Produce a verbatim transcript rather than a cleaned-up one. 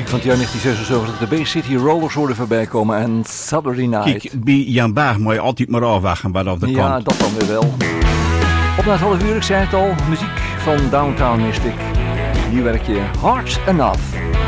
muziek van het jaar negentien zesenzeventig. De Bay City Rollers hoorden voorbij komen en Saturday Night. Kijk, bij Jan Baag moet je altijd maar afwachten wat op de ja, kant. dat dan weer wel. Op na het half uur, ik zei het al, muziek van Downtown Mystic. Hier werk je Hard Enough.